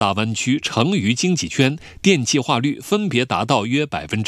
大湾区成渝经济圈电气化率分别达到约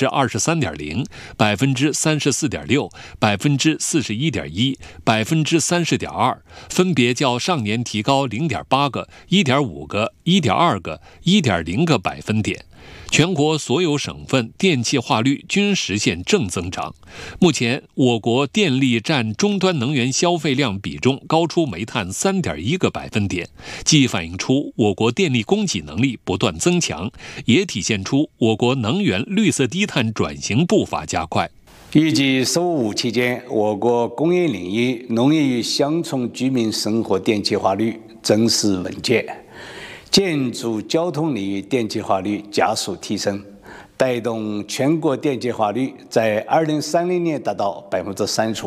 23.0%、34.6%、41.1%、30.2%，分别较上年提高0.8个、1.5个、1.2个、1.0个百分点。全国所有省份电气化率均实现正增长。目前，我国电力占终端能源消费量比重高出煤炭3.1个百分点，既反映出我国电力供给能力不断增强，也体现出我国能源绿色低碳转型步伐加快。 预计“十五五”期间，我国工业领域、农业与乡村居民生活电气化率增势稳健。建筑交通领域电气化率加速提升，带动全国电气化率在2030年达到35%。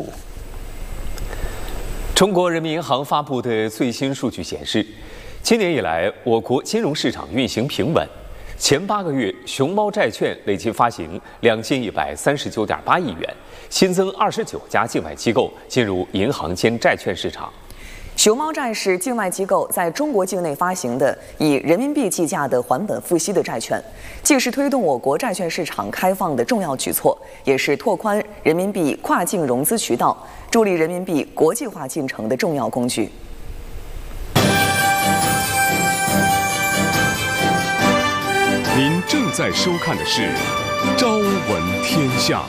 中国人民银行发布的最新数据显示，今年以来，我国金融市场运行平稳，前8个月熊猫债券累计发行2139.8亿元，新增29家境外机构进入银行间债券市场。 熊猫债是境外机构在中国境内发行的以人民币计价的还本付息的债券，既是推动我国债券市场开放的重要举措，也是拓宽人民币跨境融资渠道、助力人民币国际化进程的重要工具。 您正在收看的是《朝闻天下》。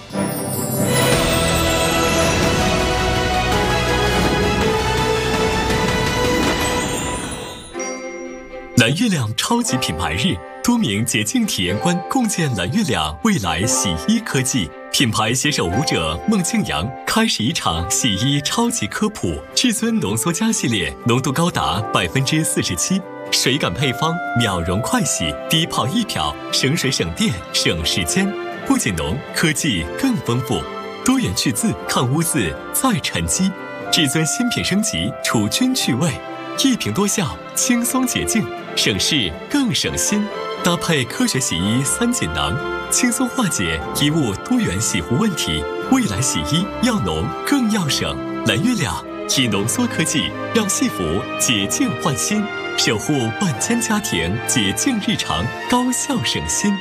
蓝月亮超级品牌日，多名洁净体验官共建蓝月亮未来洗衣科技。品牌携手舞者孟庆阳开始一场洗衣超级科普。至尊浓缩佳系列浓度高达47%，水感配方，秒溶快洗，低泡一漂，省水省电省时间。不仅浓，科技更丰富，多元去渍、抗污渍、再沉积。至尊新品升级，除菌去味，一瓶多效，轻松洁净。省事更省心，搭配科学洗衣3锦囊，轻松化解衣物多元洗护问题。未来洗衣要浓更要省，蓝月亮以浓缩科技让戏服洁净换新，守护万千家庭洁净日常，高效省心。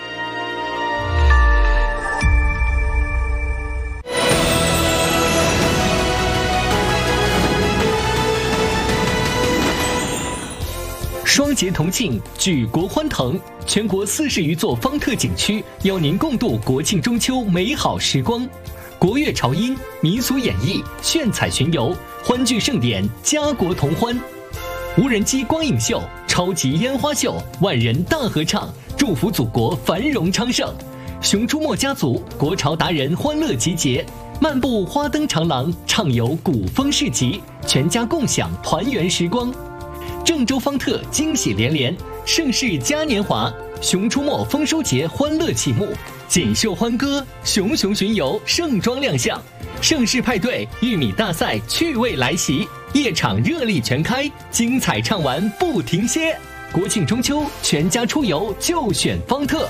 双节同庆，举国欢腾，全国40余座方特景区邀您共度国庆中秋美好时光。国乐潮音、民俗演绎、炫彩巡游，欢聚盛典，家国同欢。无人机光影秀、超级烟花秀、万人大合唱，祝福祖国繁荣昌盛。熊出没家族、国潮达人欢乐集结，漫步花灯长廊，畅游古风市集，全家共享团圆时光。郑州方特惊喜连连，盛世嘉年华，熊出没丰收节欢乐启幕，锦绣欢歌，熊熊巡游盛装亮相，盛世派对玉米大赛趣味来袭，夜场热力全开，精彩唱完不停歇。国庆中秋，全家出游就选方特。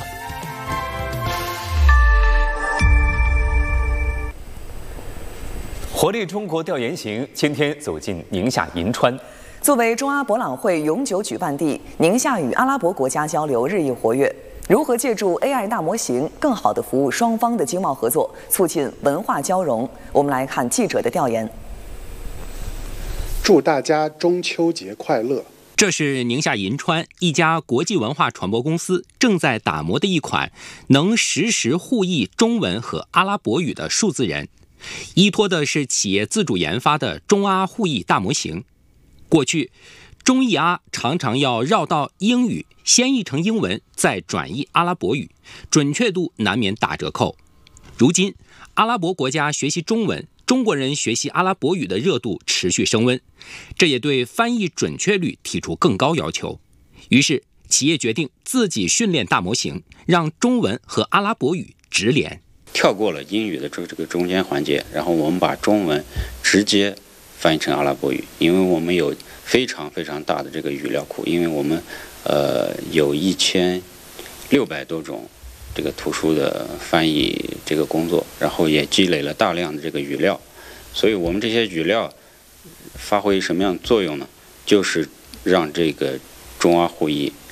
活力中国调研行今天走进宁夏银川。 作为中阿博览会永久举办地，宁夏与阿拉伯国家交流日益活跃。如何借助 AI 大模型，更好地服务双方的经贸合作，促进文化交融？我们来看记者的调研。 祝大家中秋节快乐！ 这是宁夏银川一家国际文化传播公司正在打磨的一款能实时互译中文和阿拉伯语的数字人，依托的是企业自主研发的中阿互译大模型。过去，中译阿常常要绕到英语，先译成英文，再转译阿拉伯语，准确度难免打折扣。如今，阿拉伯国家学习中文，中国人学习阿拉伯语的热度持续升温，这也对翻译准确率提出更高要求。于是，企业决定自己训练大模型，让中文和阿拉伯语直连。 跳过了英语的这个中间环节，然后我们把中文直接翻译成阿拉伯语，因为我们有非常非常大的这个语料库，因为我们有1600多种这个图书的翻译这个工作，然后也积累了大量的这个语料，所以我们这些语料发挥什么样的作用呢？就是让这个中阿互译